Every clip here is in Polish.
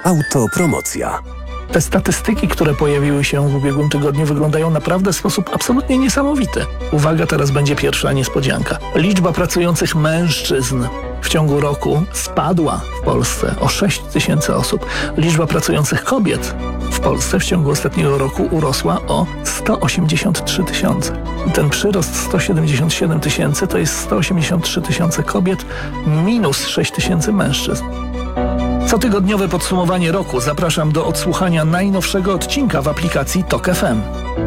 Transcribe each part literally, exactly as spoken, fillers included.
Autopromocja. Te statystyki, które pojawiły się w ubiegłym tygodniu, wyglądają naprawdę w sposób absolutnie niesamowity. Uwaga, teraz będzie pierwsza niespodzianka. Liczba pracujących mężczyzn w ciągu roku spadła w Polsce o sześć tysięcy osób. Liczba pracujących kobiet w Polsce w ciągu ostatniego roku urosła o sto osiemdziesiąt trzy tysiące. Ten przyrost sto siedemdziesiąt siedem tysięcy to jest sto osiemdziesiąt trzy tysiące kobiet minus sześć tysięcy mężczyzn. Cotygodniowe podsumowanie roku. Zapraszam do odsłuchania najnowszego odcinka w aplikacji Tok F M.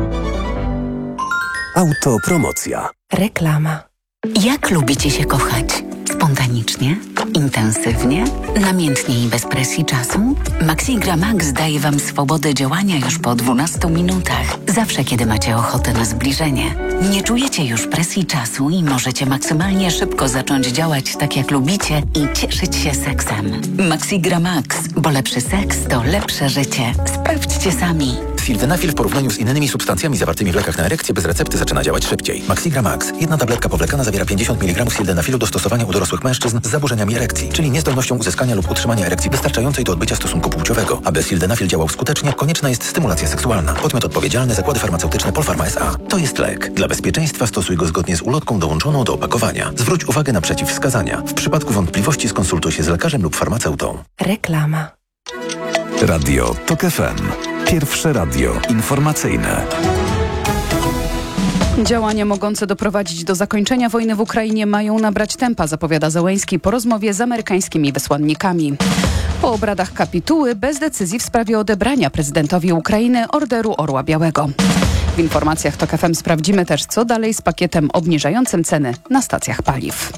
Autopromocja. Reklama. Jak lubicie się kochać? Spontanicznie? Intensywnie? Namiętnie i bez presji czasu? Maxigra Max daje Wam swobodę działania już po dwunastu minutach. Zawsze, kiedy macie ochotę na zbliżenie. Nie czujecie już presji czasu i możecie maksymalnie szybko zacząć działać tak, jak lubicie i cieszyć się seksem. Maxigra Max, bo lepszy seks to lepsze życie. Sprawdźcie sami. Sildenafil w porównaniu z innymi substancjami zawartymi w lekach na erekcję bez recepty zaczyna działać szybciej. Maxigra Max. Jedna tabletka powlekana zawiera pięćdziesiąt miligramów sildenafilu do stosowania u dorosłych mężczyzn z zaburzeniami erekcji, czyli niezdolnością uzyskania lub utrzymania erekcji wystarczającej do odbycia stosunku płciowego. Aby sildenafil działał skutecznie, konieczna jest stymulacja seksualna. Podmiot odpowiedzialny: Zakłady Farmaceutyczne Polpharma S A. To jest lek. Dla bezpieczeństwa stosuj go zgodnie z ulotką dołączoną do opakowania. Zwróć uwagę na przeciwwskazania. W przypadku wątpliwości skonsultuj się z lekarzem lub farmaceutą. Reklama. Radio Tok F M. Pierwsze radio informacyjne. Działania mogące doprowadzić do zakończenia wojny w Ukrainie mają nabrać tempa, zapowiada Zełenski po rozmowie z amerykańskimi wysłannikami. Po obradach kapituły bez decyzji w sprawie odebrania prezydentowi Ukrainy Orderu Orła Białego. W informacjach Tok F M sprawdzimy też, co dalej z pakietem obniżającym ceny na stacjach paliw.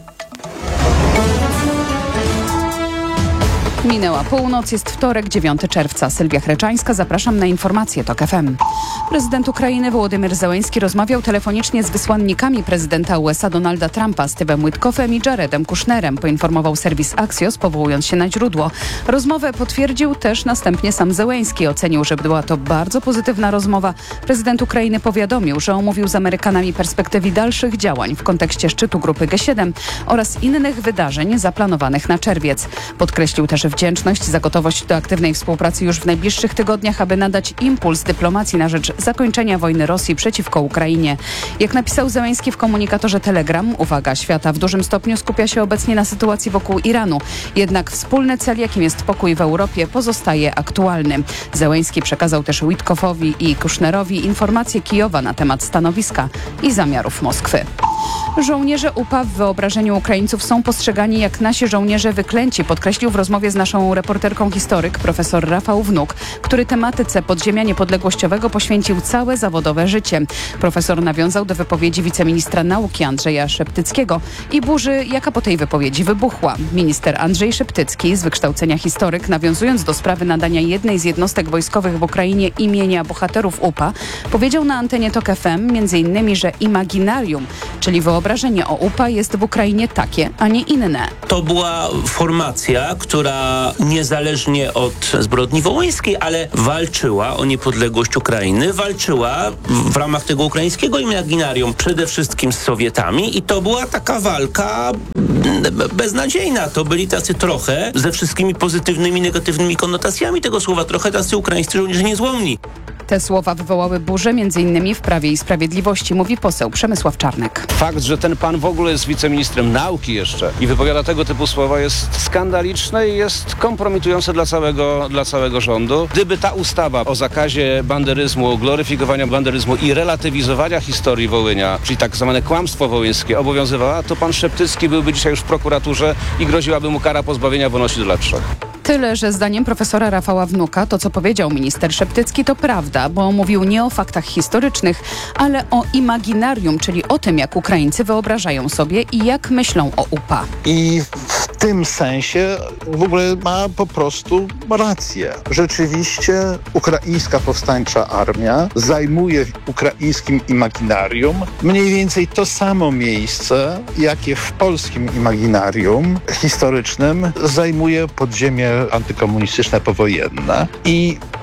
Minęła północ, jest wtorek, dziewiątego czerwca. Sylwia Chreczańska, zapraszam na informacje Tok F M. Prezydent Ukrainy Wołodymyr Zełenski rozmawiał telefonicznie z wysłannikami prezydenta U S A Donalda Trumpa, Steve'em Witkoffem i Jaredem Kushnerem, poinformował serwis Axios, powołując się na źródło. Rozmowę potwierdził też następnie sam Zełenski. Ocenił, że była to bardzo pozytywna rozmowa. Prezydent Ukrainy powiadomił, że omówił z Amerykanami perspektywy dalszych działań w kontekście szczytu grupy G siedem oraz innych wydarzeń zaplanowanych na czerwiec. Podkreślił też wdzięczność za gotowość do aktywnej współpracy już w najbliższych tygodniach, aby nadać impuls dyplomacji na rzecz zakończenia wojny Rosji przeciwko Ukrainie. Jak napisał Zełenski w komunikatorze Telegram, uwaga świata w dużym stopniu skupia się obecnie na sytuacji wokół Iranu. Jednak wspólny cel, jakim jest pokój w Europie, pozostaje aktualny. Zełenski przekazał też Witkoffowi i Kushnerowi informacje Kijowa na temat stanowiska i zamiarów Moskwy. Żołnierze U P A w wyobrażeniu Ukraińców są postrzegani jak nasi żołnierze wyklęci, podkreślił w rozmowie z naszą reporterką historyk profesor Rafał Wnuk, który tematyce podziemia niepodległościowego poświęcił całe zawodowe życie. Profesor nawiązał do wypowiedzi wiceministra nauki Andrzeja Szeptyckiego i burzy, jaka po tej wypowiedzi wybuchła. Minister Andrzej Szeptycki, z wykształcenia historyk, nawiązując do sprawy nadania jednej z jednostek wojskowych w Ukrainie imienia bohaterów U P A, powiedział na antenie Tok F M między innymi, że imaginarium, czyli wyobrażenie o U P A, jest w Ukrainie takie, a nie inne. To była formacja, która niezależnie od zbrodni wołyńskiej, ale walczyła o niepodległość Ukrainy, walczyła w ramach tego ukraińskiego imaginarium przede wszystkim z Sowietami i to była taka walka beznadziejna. To byli tacy trochę, ze wszystkimi pozytywnymi, negatywnymi konotacjami tego słowa, trochę tacy ukraińscy żołnierze niezłomni. Te słowa wywołały burzę między innymi w Prawie i Sprawiedliwości, mówi poseł Przemysław Czarnek. Fakt, że ten pan w ogóle jest wiceministrem nauki jeszcze i wypowiada tego typu słowa, jest skandaliczne i jest kompromitujące dla całego, dla całego rządu. Gdyby ta ustawa o zakazie banderyzmu, o gloryfikowaniu banderyzmu i relatywizowania historii Wołynia, czyli tak zwane kłamstwo wołyńskie, obowiązywała, to pan Szeptycki byłby dzisiaj już w prokuraturze i groziłaby mu kara pozbawienia wolności do lat trzech. Tyle, że zdaniem profesora Rafała Wnuka to, co powiedział minister Szeptycki, to prawda, bo mówił nie o faktach historycznych, ale o imaginarium, czyli o tym, jak Ukraińcy wyobrażają sobie i jak myślą o U P A. I w tym sensie w ogóle ma po prostu rację. Rzeczywiście ukraińska powstańcza armia zajmuje w ukraińskim imaginarium mniej więcej to samo miejsce, jakie w polskim imaginarium historycznym zajmuje podziemie antykomunistyczne powojenne. I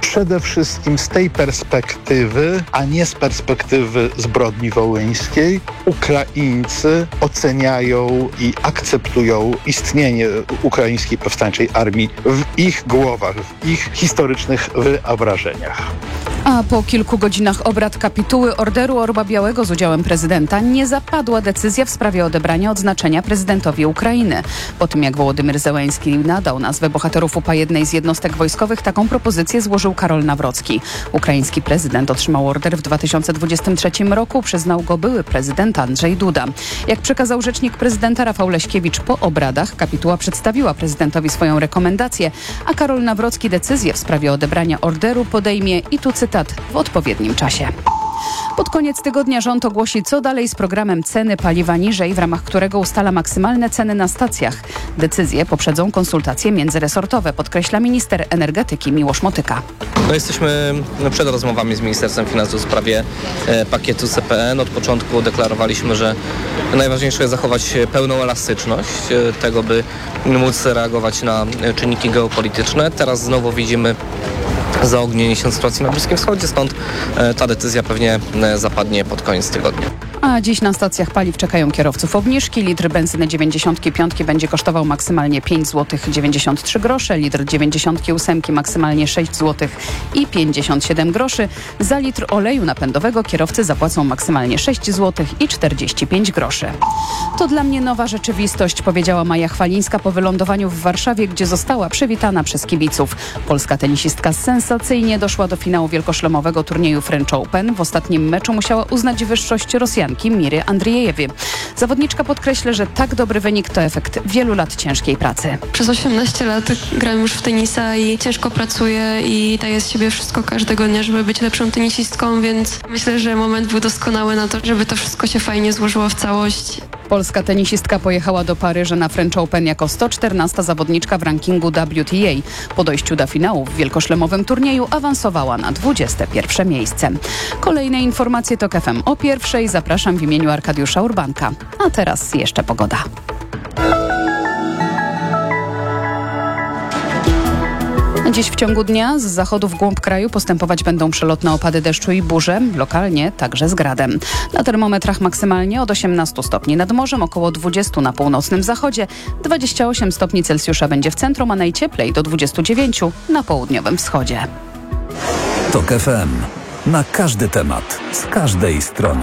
przede wszystkim z tej perspektywy, a nie z perspektywy zbrodni wołyńskiej, Ukraińcy oceniają i akceptują istnienie ukraińskiej powstańczej armii w ich głowach, w ich historycznych wyobrażeniach. A po kilku godzinach obrad kapituły Orderu Orła Białego z udziałem prezydenta nie zapadła decyzja w sprawie odebrania odznaczenia prezydentowi Ukrainy. Po tym jak Wołodymyr Zełenski nadał nazwę bohaterów U P A jednej z jednostek wojskowych, taką propozycję złożył Karol Nawrocki. Ukraiński prezydent otrzymał order w dwa tysiące dwudziestym trzecim roku. Przyznał go były prezydent Andrzej Duda. Jak przekazał rzecznik prezydenta Rafał Leśkiewicz, po obradach kapituła przedstawiła prezydentowi swoją rekomendację, a Karol Nawrocki decyzję w sprawie odebrania orderu podejmie, i tu cytat, w odpowiednim czasie. Pod koniec tygodnia rząd ogłosi, co dalej z programem ceny paliwa niżej, w ramach którego ustala maksymalne ceny na stacjach. Decyzje poprzedzą konsultacje międzyresortowe, podkreśla minister energetyki Miłosz Motyka. No jesteśmy przed rozmowami z Ministerstwem Finansów w sprawie e, pakietu C P N. Od początku deklarowaliśmy, że najważniejsze jest zachować pełną elastyczność e, tego, by móc reagować na e, czynniki geopolityczne. Teraz znowu widzimy zaognienie się sytuacji na Bliskim Wschodzie, stąd e, ta decyzja pewnie e, zapadnie pod koniec tygodnia. A dziś na stacjach paliw czekają kierowców obniżki. Litr benzyny dziewięćdziesiąt pięć będzie kosztował maksymalnie pięć złotych dziewięćdziesiąt trzy grosze, litr dziewięćdziesiąt osiem maksymalnie sześć złotych i pięćdziesiąt siedem groszy. Za litr oleju napędowego kierowcy zapłacą maksymalnie sześć złotych i czterdzieści pięć groszy. To dla mnie nowa rzeczywistość, powiedziała Maja Chwalińska po wylądowaniu w Warszawie, gdzie została przywitana przez kibiców. Polska tenisistka sensacyjnie doszła do finału wielkoszlemowego turnieju French Open. W ostatnim meczu musiała uznać wyższość Rosjanki Miry Andriejewy. Zawodniczka podkreśla, że tak dobry wynik to efekt wielu lat ciężkiej pracy. Przez osiemnaście lat gram już w tenisa i ciężko pracuję i daję z siebie wszystko każdego dnia, żeby być lepszą tenisistką, więc myślę, że moment był doskonały na to, żeby to wszystko się fajnie złożyło w całość. Polska tenisistka pojechała do Paryża na French Open jako sto czternasta zawodniczka w rankingu W T A. Po dojściu do finału w wielkoszlemowym turnieju awansowała na dwudzieste pierwsze miejsce. Kolejne informacje TOK F M o pierwszej. Zapraszam w imieniu Arkadiusza Urbanka. A teraz jeszcze pogoda. Dziś w ciągu dnia z zachodu w głąb kraju postępować będą przelotne opady deszczu i burze, lokalnie także z gradem. Na termometrach maksymalnie od osiemnastu stopni nad morzem, około dwudziestu na północnym zachodzie, dwadzieścia osiem stopni Celsjusza będzie w centrum, a najcieplej do dwudziestu dziewięciu na południowym wschodzie. TOK F M. Na każdy temat, z każdej strony.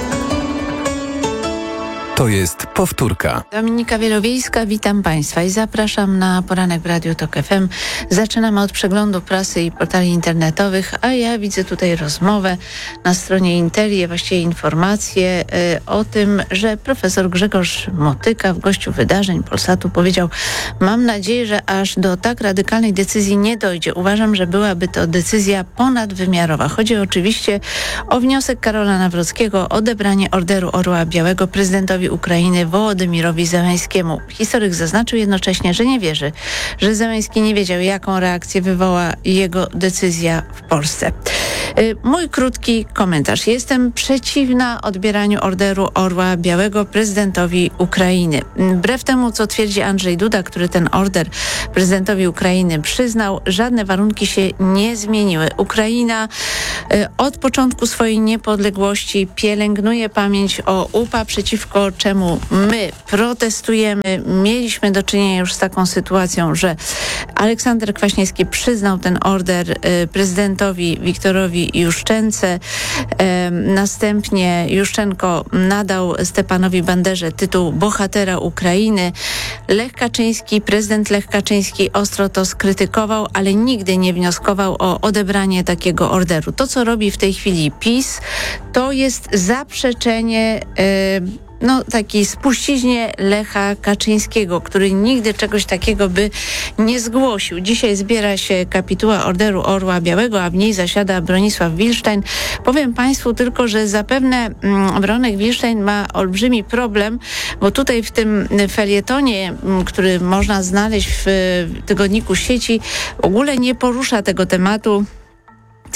To jest powtórka. Dominika Wielowiejska, witam Państwa i zapraszam na poranek w Radiu TOK F M. Zaczynamy od przeglądu prasy i portali internetowych, a ja widzę tutaj rozmowę na stronie Inteli, a właściwie informację y, o tym, że profesor Grzegorz Motyka w gościu wydarzeń Polsatu powiedział: mam nadzieję, że aż do tak radykalnej decyzji nie dojdzie. Uważam, że byłaby to decyzja ponadwymiarowa. Chodzi oczywiście o wniosek Karola Nawrockiego o odebranie Orderu Orła Białego prezydentowi Ukrainy Wołodymyrowi Zełenskiemu. Historyk zaznaczył jednocześnie, że nie wierzy, że Zełenski nie wiedział, jaką reakcję wywoła jego decyzja w Polsce. Mój krótki komentarz. Jestem przeciwna odbieraniu Orderu Orła Białego prezydentowi Ukrainy. Wbrew temu, co twierdzi Andrzej Duda, który ten order prezydentowi Ukrainy przyznał, żadne warunki się nie zmieniły. Ukraina od początku swojej niepodległości pielęgnuje pamięć o U P A, przeciwko czemu my protestujemy. Mieliśmy do czynienia już z taką sytuacją, że Aleksander Kwaśniewski przyznał ten order prezydentowi Wiktorowi Juszczence. Następnie Juszczenko nadał Stepanowi Banderze tytuł bohatera Ukrainy. Lech Kaczyński, prezydent Lech Kaczyński ostro to skrytykował, ale nigdy nie wnioskował o odebranie takiego orderu. To, co robi w tej chwili PiS, to jest zaprzeczenie yy, no, takiej spuściźnie Lecha Kaczyńskiego, który nigdy czegoś takiego by nie zgłosił. Dzisiaj zbiera się kapituła Orderu Orła Białego, a w niej zasiada Bronisław Wilsztajn. Powiem Państwu tylko, że zapewne mm, Bronek Wilsztajn ma olbrzymi problem, bo tutaj w tym felietonie, m, który można znaleźć w, w tygodniku Sieci, w ogóle nie porusza tego tematu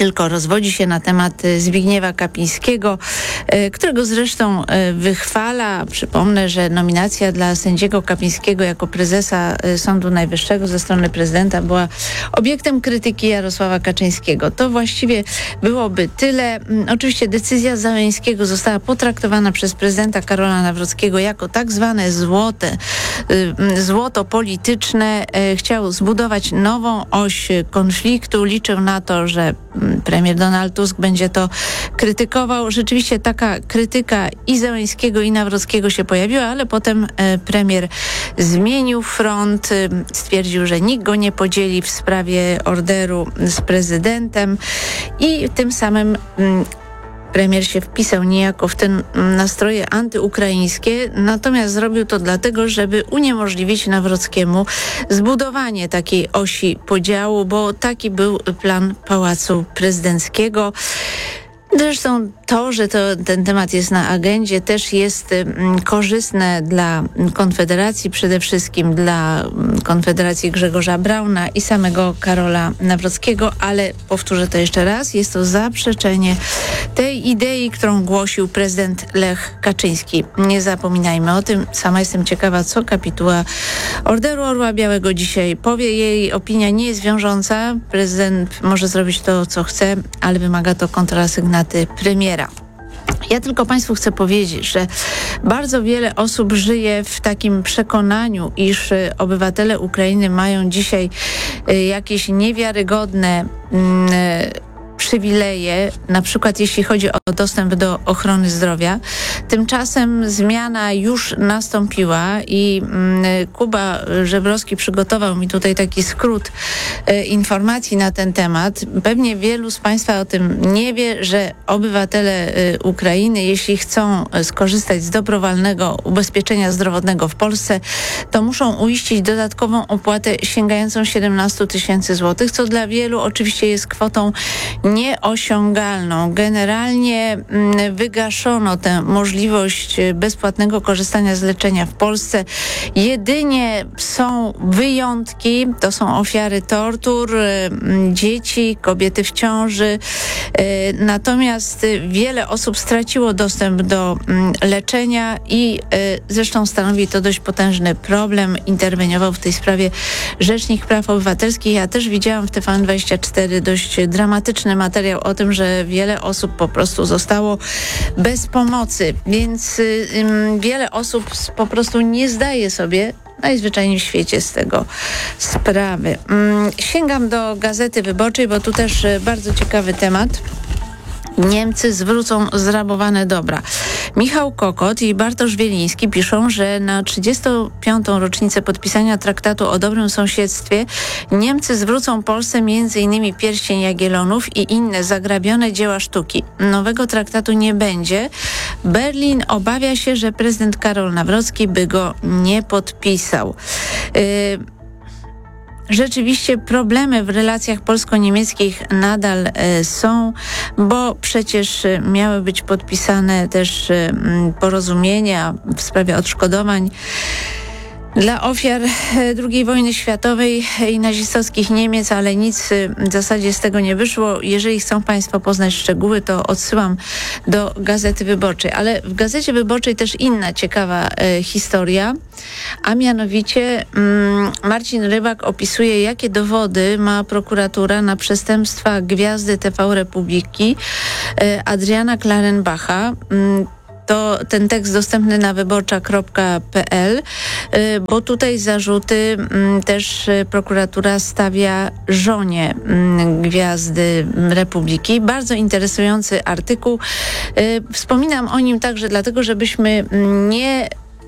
tylko rozwodzi się na temat Zbigniewa Kapińskiego, którego zresztą wychwala. Przypomnę, że nominacja dla sędziego Kapińskiego jako prezesa Sądu Najwyższego ze strony prezydenta była obiektem krytyki Jarosława Kaczyńskiego. To właściwie byłoby tyle. Oczywiście decyzja Załęskiego została potraktowana przez prezydenta Karola Nawrockiego jako tak zwane złote, złoto polityczne. Chciał zbudować nową oś konfliktu. Liczył na to, że premier Donald Tusk będzie to krytykował. Rzeczywiście taka krytyka i Załęskiego, i Nawrockiego się pojawiła, ale potem premier zmienił front, stwierdził, że nikt go nie podzieli w sprawie orderu z prezydentem i tym samym premier się wpisał niejako w te nastroje antyukraińskie, natomiast zrobił to dlatego, żeby uniemożliwić Nawrockiemu zbudowanie takiej osi podziału, bo taki był plan Pałacu Prezydenckiego. Zresztą to, że to, ten temat jest na agendzie, też jest mm, korzystne dla Konfederacji, przede wszystkim dla Konfederacji Grzegorza Brauna i samego Karola Nawrockiego, ale powtórzę to jeszcze raz, jest to zaprzeczenie tej idei, którą głosił prezydent Lech Kaczyński. Nie zapominajmy o tym. Sama jestem ciekawa, co kapituła Orderu Orła Białego dzisiaj powie. Jej opinia nie jest wiążąca. Prezydent może zrobić to, co chce, ale wymaga to kontrasygnaty premiera. Ja tylko Państwu chcę powiedzieć, że bardzo wiele osób żyje w takim przekonaniu, iż obywatele Ukrainy mają dzisiaj jakieś niewiarygodne przywileje, na przykład jeśli chodzi o dostęp do ochrony zdrowia. Tymczasem zmiana już nastąpiła i Kuba Żebrowski przygotował mi tutaj taki skrót informacji na ten temat. Pewnie wielu z Państwa o tym nie wie, że obywatele Ukrainy, jeśli chcą skorzystać z dobrowolnego ubezpieczenia zdrowotnego w Polsce, to muszą uiścić dodatkową opłatę sięgającą siedemnaście tysięcy złotych, co dla wielu oczywiście jest kwotą nieosiągalną. Generalnie wygaszono tę możliwość bezpłatnego korzystania z leczenia w Polsce. Jedynie są wyjątki, to są ofiary tortur, dzieci, kobiety w ciąży. Natomiast wiele osób straciło dostęp do leczenia i zresztą stanowi to dość potężny problem. Interweniował w tej sprawie Rzecznik Praw Obywatelskich. Ja też widziałam w T V N dwadzieścia cztery dość dramatyczny materiał o tym, że wiele osób po prostu zostało bez pomocy, więc y, y, wiele osób po prostu nie zdaje sobie najzwyczajniej w świecie z tego sprawy. Y, sięgam do Gazety Wyborczej, bo tu też y, bardzo ciekawy temat. Niemcy zwrócą zrabowane dobra. Michał Kokot i Bartosz Wieliński piszą, że na trzydziestą piątą rocznicę podpisania traktatu o dobrym sąsiedztwie Niemcy zwrócą Polsce między innymi pierścień Jagiellonów i inne zagrabione dzieła sztuki. Nowego traktatu nie będzie. Berlin obawia się, że prezydent Karol Nawrocki by go nie podpisał. Yy, Rzeczywiście problemy w relacjach polsko-niemieckich nadal e, są, bo przecież miały być podpisane też e, porozumienia w sprawie odszkodowań dla ofiar drugiej wojny światowej i nazistowskich Niemiec, ale nic w zasadzie z tego nie wyszło. Jeżeli chcą Państwo poznać szczegóły, to odsyłam do Gazety Wyborczej. Ale w Gazecie Wyborczej też inna ciekawa e, historia, a mianowicie mm, Marcin Rybak opisuje, jakie dowody ma prokuratura na przestępstwa gwiazdy T V Republiki e, Adriana Klarenbacha. Mm, To ten tekst dostępny na wyborcza kropka p l, bo tutaj zarzuty też prokuratura stawia żonie gwiazdy Republiki. Bardzo interesujący artykuł. Wspominam o nim także dlatego, żebyśmy nie,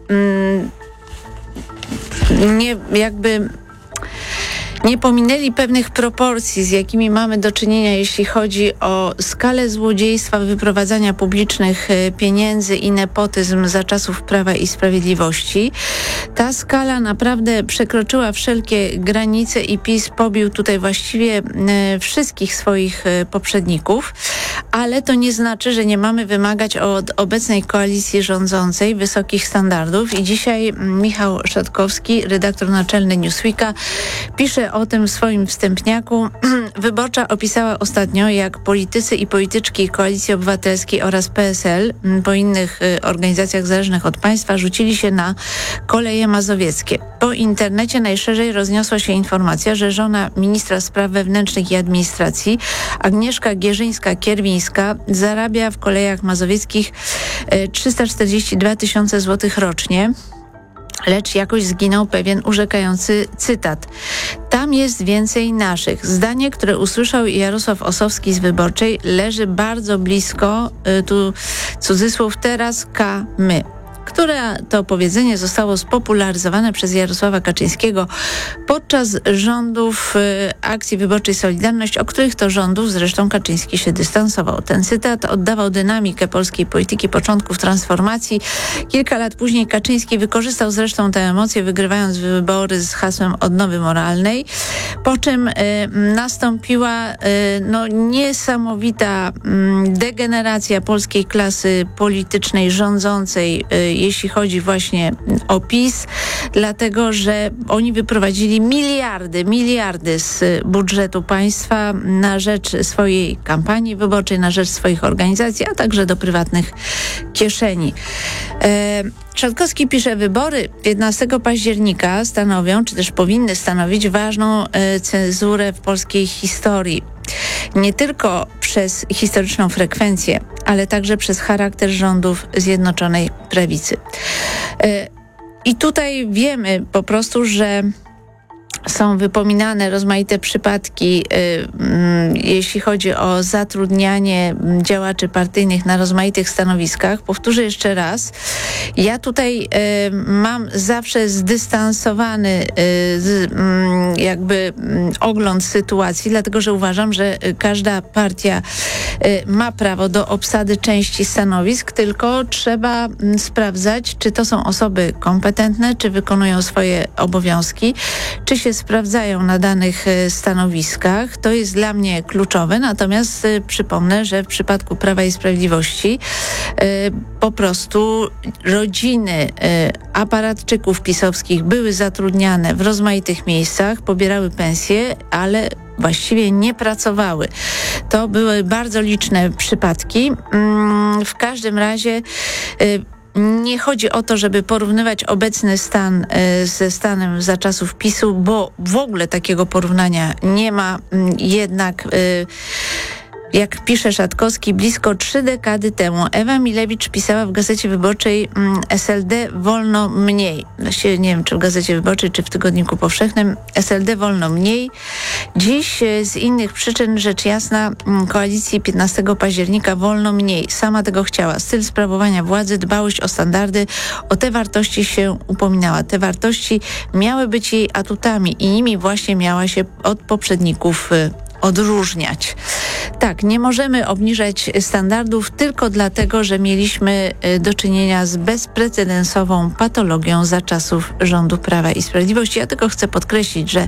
nie jakby nie pominęli pewnych proporcji, z jakimi mamy do czynienia, jeśli chodzi o skalę złodziejstwa, wyprowadzania publicznych pieniędzy i nepotyzm za czasów Prawa i Sprawiedliwości. Ta skala naprawdę przekroczyła wszelkie granice i PiS pobił tutaj właściwie wszystkich swoich poprzedników, ale to nie znaczy, że nie mamy wymagać od obecnej koalicji rządzącej wysokich standardów i dzisiaj Michał Szatkowski, redaktor naczelny Newsweeka, pisze o tym w swoim wstępniaku, Wyborcza opisała ostatnio, jak politycy i polityczki Koalicji Obywatelskiej oraz P S L po innych organizacjach zależnych od państwa rzucili się na koleje mazowieckie. Po internecie najszerzej rozniosła się informacja, że żona ministra spraw wewnętrznych i administracji, Agnieszka Gierzyńska-Kierwińska, zarabia w kolejach mazowieckich trzysta czterdzieści dwa tysiące złotych rocznie. Lecz jakoś zginął pewien urzekający cytat. Tam jest więcej naszych. Zdanie, które usłyszał Jarosław Ossowski z Wyborczej, leży bardzo blisko, y, tu cudzysłów, teraz K, my. Które to powiedzenie zostało spopularyzowane przez Jarosława Kaczyńskiego podczas rządów y, akcji wyborczej Solidarność, o których to rządów zresztą Kaczyński się dystansował. Ten cytat oddawał dynamikę polskiej polityki początków transformacji. Kilka lat później Kaczyński wykorzystał zresztą te emocje, wygrywając wybory z hasłem odnowy moralnej, po czym y, nastąpiła y, no, niesamowita y, degeneracja polskiej klasy politycznej rządzącej, y, jeśli chodzi właśnie o PiS, dlatego, że oni wyprowadzili miliardy, miliardy z budżetu państwa na rzecz swojej kampanii wyborczej, na rzecz swoich organizacji, a także do prywatnych kieszeni. E, Trzaskowski pisze, wybory piętnastego października stanowią, czy też powinny stanowić ważną e, cezurę w polskiej historii. Nie tylko przez historyczną frekwencję, ale także przez charakter rządów Zjednoczonej Prawicy. I tutaj wiemy po prostu, że są wypominane rozmaite przypadki, y, y, jeśli chodzi o zatrudnianie działaczy partyjnych na rozmaitych stanowiskach. Powtórzę jeszcze raz. Ja tutaj y, mam zawsze zdystansowany y, z, y, jakby y, ogląd sytuacji, dlatego że uważam, że każda partia y, ma prawo do obsady części stanowisk, tylko trzeba y, sprawdzać, czy to są osoby kompetentne, czy wykonują swoje obowiązki, czy się sprawdzają na danych stanowiskach. To jest dla mnie kluczowe, natomiast y, przypomnę, że w przypadku Prawa i Sprawiedliwości y, po prostu rodziny y, aparatczyków pisowskich były zatrudniane w rozmaitych miejscach, pobierały pensje, ale właściwie nie pracowały. To były bardzo liczne przypadki. Mm, w każdym razie y, nie chodzi o to, żeby porównywać obecny stan y, ze stanem za czasów PiSu, bo w ogóle takiego porównania nie ma. Jednak y, jak pisze Szatkowski, blisko trzy dekady temu Ewa Milewicz pisała w Gazecie Wyborczej mm, S L D wolno mniej. Właściwie nie wiem, czy w Gazecie Wyborczej, czy w Tygodniku Powszechnym. S L D wolno mniej. Dziś y, z innych przyczyn, rzecz jasna, y, koalicji piętnastego października wolno mniej. Sama tego chciała. Styl sprawowania władzy, dbałość o standardy, o te wartości się upominała. Te wartości miały być jej atutami i nimi właśnie miała się od poprzedników y, odróżniać. Tak, nie możemy obniżać standardów tylko dlatego, że mieliśmy do czynienia z bezprecedensową patologią za czasów rządu Prawa i Sprawiedliwości. Ja tylko chcę podkreślić, że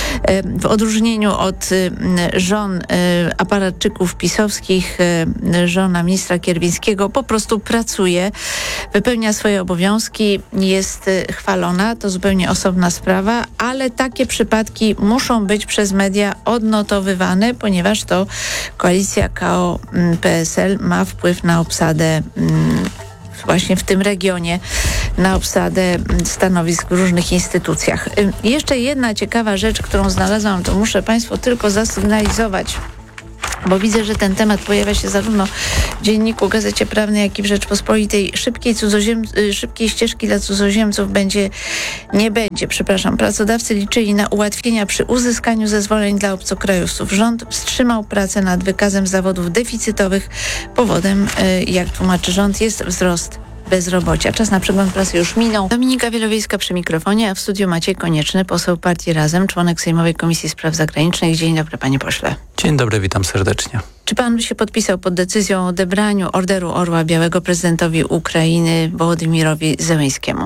w odróżnieniu od żon aparatczyków pisowskich, żona ministra Kierwińskiego po prostu pracuje, wypełnia swoje obowiązki, jest chwalona, to zupełnie osobna sprawa, ale takie przypadki muszą być przez media odnotowywane, ponieważ to koalicja K O P S L ma wpływ na obsadę właśnie w tym regionie, na obsadę stanowisk w różnych instytucjach. Jeszcze jedna ciekawa rzecz, którą znalazłam, to muszę Państwu tylko zasygnalizować, bo widzę, że ten temat pojawia się zarówno w Dzienniku, Gazecie Prawnej, jak i w Rzeczpospolitej. Szybkiej, cudzoziem, szybkiej ścieżki dla cudzoziemców będzie, nie będzie, przepraszam. Pracodawcy liczyli na ułatwienia przy uzyskaniu zezwoleń dla obcokrajowców. Rząd wstrzymał pracę nad wykazem zawodów deficytowych. Powodem, jak tłumaczy rząd, jest wzrost bezrobocia. Czas na przegląd prasy już minął. Dominika Wielowiejska przy mikrofonie, a w studiu Maciej Konieczny, poseł Partii Razem, członek Sejmowej Komisji Spraw Zagranicznych. Dzień dobry, panie pośle. Dzień dobry, witam serdecznie. Czy pan by się podpisał pod decyzją o odebraniu Orderu Orła Białego prezydentowi Ukrainy Wołodymirowi Zełenskiemu?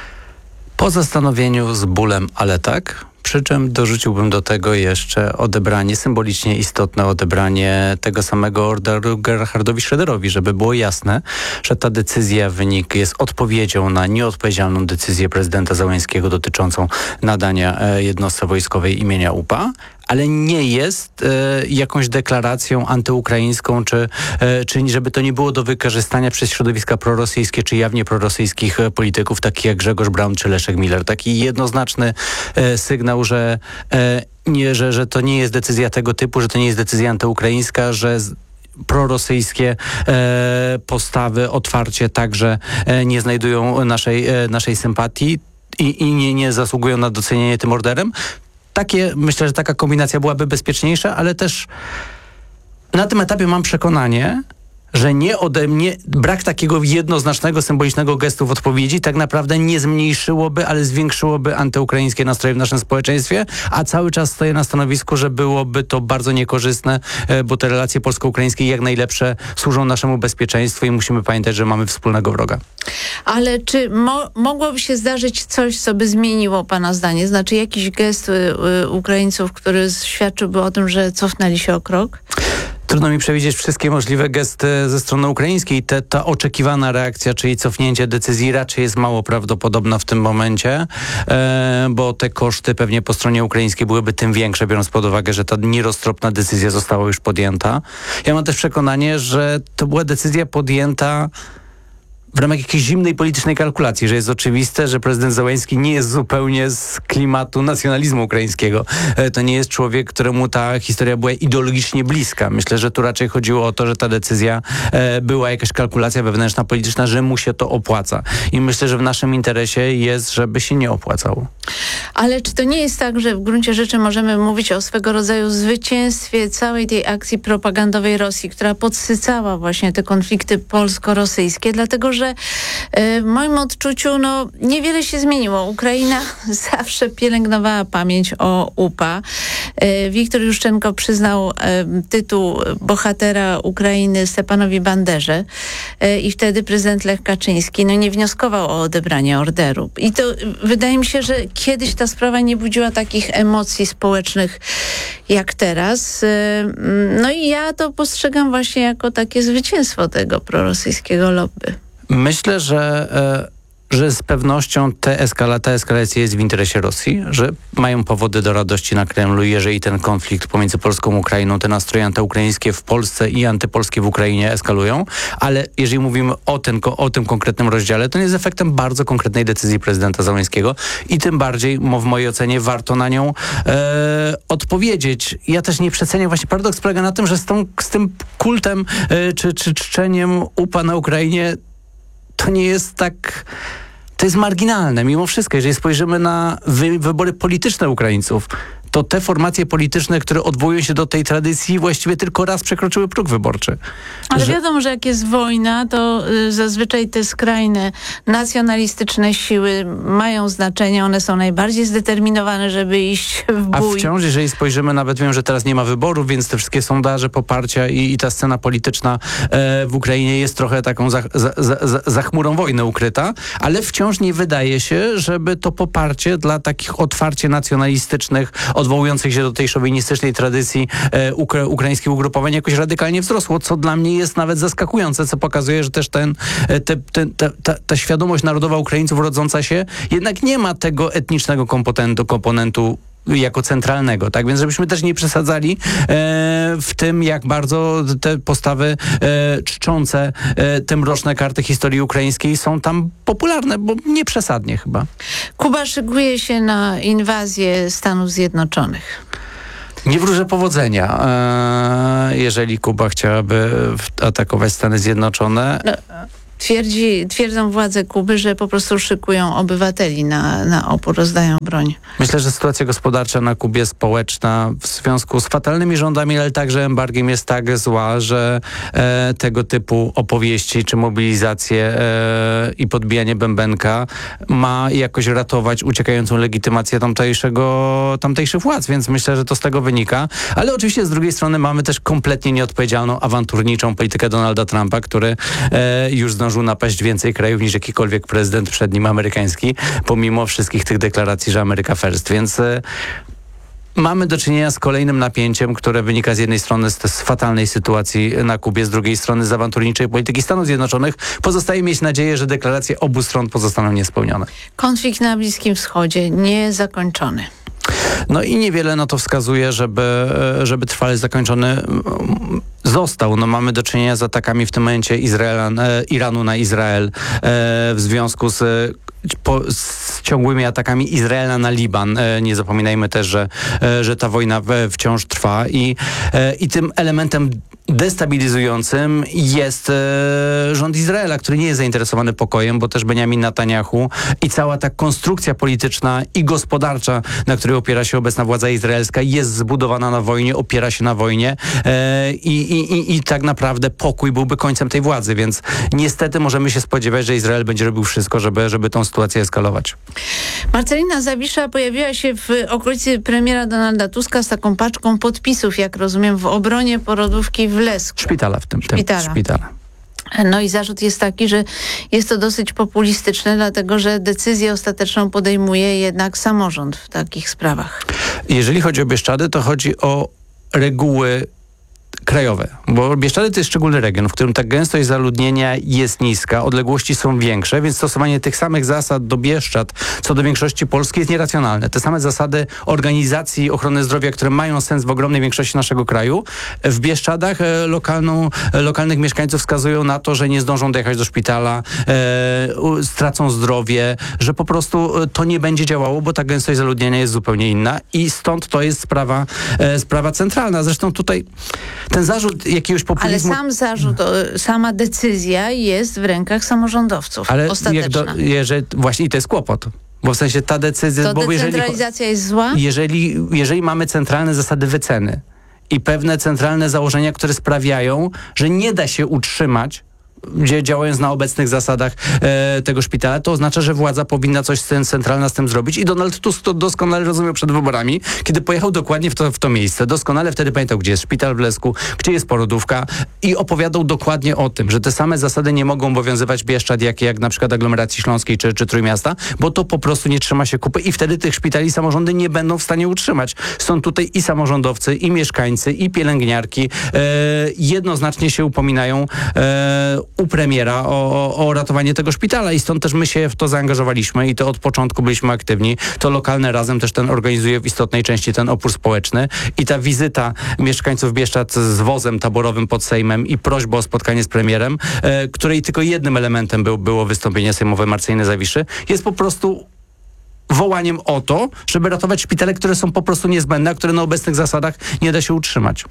Po zastanowieniu z bólem, ale tak. Przy czym dorzuciłbym do tego jeszcze odebranie, symbolicznie istotne odebranie tego samego orderu Gerhardowi Schröderowi, żeby było jasne, że ta decyzja, wynik jest odpowiedzią na nieodpowiedzialną decyzję prezydenta Zełenskiego dotyczącą nadania jednostce wojskowej imienia U P A, ale nie jest e, jakąś deklaracją antyukraińską, czy, e, czy żeby to nie było do wykorzystania przez środowiska prorosyjskie, czy jawnie prorosyjskich e, polityków, takich jak Grzegorz Braun, czy Leszek Miller. Taki jednoznaczny e, sygnał, że, e, nie, że, że to nie jest decyzja tego typu, że to nie jest decyzja antyukraińska, że z, prorosyjskie e, postawy otwarcie także e, nie znajdują naszej, e, naszej sympatii i, i nie, nie zasługują na docenienie tym orderem. Takie, myślę, że taka kombinacja byłaby bezpieczniejsza, ale też na tym etapie mam przekonanie, że nie ode mnie, brak takiego jednoznacznego, symbolicznego gestu w odpowiedzi tak naprawdę nie zmniejszyłoby, ale zwiększyłoby antyukraińskie nastroje w naszym społeczeństwie, a cały czas stoję na stanowisku, że byłoby to bardzo niekorzystne, bo te relacje polsko-ukraińskie jak najlepsze służą naszemu bezpieczeństwu i musimy pamiętać, że mamy wspólnego wroga. Ale czy mo- mogłoby się zdarzyć coś, co by zmieniło pana zdanie? Znaczy jakiś gest y, y, Ukraińców, który świadczyłby o tym, że cofnęli się o krok? Trudno mi przewidzieć wszystkie możliwe gesty ze strony ukraińskiej. Te, ta oczekiwana reakcja, czyli cofnięcie decyzji, raczej jest mało prawdopodobna w tym momencie, e, bo te koszty pewnie po stronie ukraińskiej byłyby tym większe, biorąc pod uwagę, że ta nieroztropna decyzja została już podjęta. Ja mam też przekonanie, że to była decyzja podjęta w ramach jakiejś zimnej politycznej kalkulacji, że jest oczywiste, że prezydent Zełenski nie jest zupełnie z klimatu nacjonalizmu ukraińskiego. To nie jest człowiek, któremu ta historia była ideologicznie bliska. Myślę, że tu raczej chodziło o to, że ta decyzja e, była jakaś kalkulacja wewnętrzna, polityczna, że mu się to opłaca. I myślę, że w naszym interesie jest, żeby się nie opłacało. Ale czy to nie jest tak, że w gruncie rzeczy możemy mówić o swego rodzaju zwycięstwie całej tej akcji propagandowej Rosji, która podsycała właśnie te konflikty polsko-rosyjskie, dlatego że w moim odczuciu no, niewiele się zmieniło. Ukraina zawsze pielęgnowała pamięć o U P A. Wiktor Juszczenko przyznał tytuł bohatera Ukrainy Stepanowi Banderze i wtedy prezydent Lech Kaczyński no, nie wnioskował o odebranie orderu. I to wydaje mi się, że kiedyś ta sprawa nie budziła takich emocji społecznych jak teraz. No i ja to postrzegam właśnie jako takie zwycięstwo tego prorosyjskiego lobby. Myślę, że, e, że z pewnością te eskala, ta eskalacja jest w interesie Rosji, że mają powody do radości na Kremlu, jeżeli ten konflikt pomiędzy Polską a Ukrainą, te nastroje antyukraińskie w Polsce i antypolskie w Ukrainie eskalują, ale jeżeli mówimy o, ten, o tym konkretnym rozdziale, to jest efektem bardzo konkretnej decyzji prezydenta Zełenskiego i tym bardziej, w mojej ocenie, warto na nią e, odpowiedzieć. Ja też nie przeceniam, właśnie paradoks polega na tym, że z, tą, z tym kultem e, czy, czy czczeniem U P A na Ukrainie to nie jest tak... To jest marginalne mimo wszystko. Jeżeli spojrzymy na wy, wybory polityczne Ukraińców, to te formacje polityczne, które odwołują się do tej tradycji, właściwie tylko raz przekroczyły próg wyborczy. Ale że... wiadomo, że jak jest wojna, to y, zazwyczaj te skrajne, nacjonalistyczne siły mają znaczenie. One są najbardziej zdeterminowane, żeby iść w bój. A wciąż, jeżeli spojrzymy, nawet wiem, że teraz nie ma wyborów, więc te wszystkie sondaże poparcia i, i ta scena polityczna e, w Ukrainie jest trochę taką za, za, za, za chmurą wojny ukryta, ale wciąż nie wydaje się, żeby to poparcie dla takich otwarcie nacjonalistycznych, odwołujących się do tej szowinistycznej tradycji e, ukra- ukraińskich ugrupowań jakoś radykalnie wzrosło, co dla mnie jest nawet zaskakujące, co pokazuje, że też ten, te, ten, ta, ta, ta świadomość narodowa Ukraińców rodząca się jednak nie ma tego etnicznego komponentu, komponentu jako centralnego, tak? Więc żebyśmy też nie przesadzali e, w tym, jak bardzo te postawy e, czczące e, te mroczne karty historii ukraińskiej są tam popularne, bo nie przesadnie chyba. Kuba szykuje się na inwazję Stanów Zjednoczonych. Nie wróżę powodzenia, e, jeżeli Kuba chciałaby atakować Stany Zjednoczone. No. Twierdzi, twierdzą władze Kuby, że po prostu szykują obywateli na, na opór, rozdają broń. Myślę, że sytuacja gospodarcza na Kubie, społeczna w związku z fatalnymi rządami, ale także embargiem jest tak zła, że e, tego typu opowieści czy mobilizacje e, i podbijanie bębenka ma jakoś ratować uciekającą legitymację tamtejszego, tamtejszych władz, więc myślę, że to z tego wynika. Ale oczywiście z drugiej strony mamy też kompletnie nieodpowiedzialną, awanturniczą politykę Donalda Trumpa, który e, już zdążył napaść więcej krajów niż jakikolwiek prezydent przed nim amerykański, pomimo wszystkich tych deklaracji, że Ameryka first. Więc y, mamy do czynienia z kolejnym napięciem, które wynika z jednej strony z, z fatalnej sytuacji na Kubie, z drugiej strony z awanturniczej polityki Stanów Zjednoczonych. Pozostaje mieć nadzieję, że deklaracje obu stron pozostaną niespełnione. Konflikt na Bliskim Wschodzie niezakończony. No i niewiele na to wskazuje, żeby, żeby trwale zakończony został. No mamy do czynienia z atakami w tym momencie Izraela, Iranu na Izrael w związku z Po, z ciągłymi atakami Izraela na Liban. E, nie zapominajmy też, że, e, że ta wojna w, wciąż trwa i, e, i tym elementem destabilizującym jest e, rząd Izraela, który nie jest zainteresowany pokojem, bo też Benjamin Netanyahu i cała ta konstrukcja polityczna i gospodarcza, na której opiera się obecna władza izraelska, jest zbudowana na wojnie, opiera się na wojnie e, i, i, i tak naprawdę pokój byłby końcem tej władzy, więc niestety możemy się spodziewać, że Izrael będzie robił wszystko, żeby, żeby tą sytuację eskalować. Marcelina Zawisza pojawiła się w okolicy premiera Donalda Tuska z taką paczką podpisów, jak rozumiem, w obronie porodówki w Lesku. Szpitala w tym. Szpitala. Tym, szpitala. No i zarzut jest taki, że jest to dosyć populistyczne, dlatego że decyzję ostateczną podejmuje jednak samorząd w takich sprawach. Jeżeli chodzi o Bieszczady, to chodzi o reguły krajowe, bo Bieszczady to jest szczególny region, w którym ta gęstość zaludnienia jest niska, odległości są większe, więc stosowanie tych samych zasad do Bieszczad, co do większości Polski jest nieracjonalne. Te same zasady organizacji ochrony zdrowia, które mają sens w ogromnej większości naszego kraju, w Bieszczadach e, lokalną, e, lokalnych mieszkańców wskazują na to, że nie zdążą dojechać do szpitala, e, u, stracą zdrowie, że po prostu e, to nie będzie działało, bo ta gęstość zaludnienia jest zupełnie inna i stąd to jest sprawa, e, sprawa centralna. Zresztą tutaj ten zarzut jakiegoś populizmu... Ale sam zarzut, sama decyzja jest w rękach samorządowców. Ale ostateczna. jak do, jeżeli, właśnie i to jest kłopot. Bo w sensie ta decyzja... To bo decentralizacja jeżeli, jest zła? Jeżeli, jeżeli mamy centralne zasady wyceny i pewne centralne założenia, które sprawiają, że nie da się utrzymać, gdzie działając na obecnych zasadach e, tego szpitala, to oznacza, że władza powinna coś centralna z tym zrobić i Donald Tusk to doskonale rozumiał przed wyborami, kiedy pojechał dokładnie w to, w to miejsce. Doskonale wtedy pamiętał, gdzie jest szpital w Lesku, gdzie jest porodówka i opowiadał dokładnie o tym, że te same zasady nie mogą obowiązywać Bieszczad, jak, jak na przykład aglomeracji śląskiej czy, czy Trójmiasta, bo to po prostu nie trzyma się kupy i wtedy tych szpitali samorządy nie będą w stanie utrzymać. Są tutaj i samorządowcy, i mieszkańcy, i pielęgniarki e, jednoznacznie się upominają e, u premiera o, o ratowanie tego szpitala i stąd też my się w to zaangażowaliśmy i to od początku byliśmy aktywni. To lokalne Razem też ten organizuje w istotnej części ten opór społeczny i ta wizyta mieszkańców Bieszczad z wozem taborowym pod Sejmem i prośba o spotkanie z premierem, e, której tylko jednym elementem był, było wystąpienie sejmowe Marceliny Zawiszy, jest po prostu wołaniem o to, żeby ratować szpitale, które są po prostu niezbędne, a które na obecnych zasadach nie da się utrzymać.